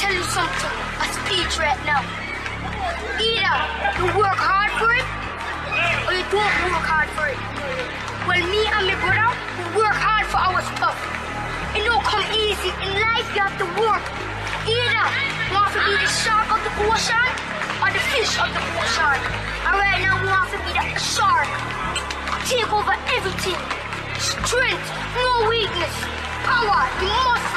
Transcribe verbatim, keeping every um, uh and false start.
tell you something, a speech right now. Either you work hard for it, or you don't work hard for it. Well, me and my brother, we work hard for our stuff. It don't come easy. In life, you have to work. Either you want to be the shark of the ocean, or the fish of the ocean. And right now, we want to be the shark. Take over everything. Strength, no weakness. Power, you must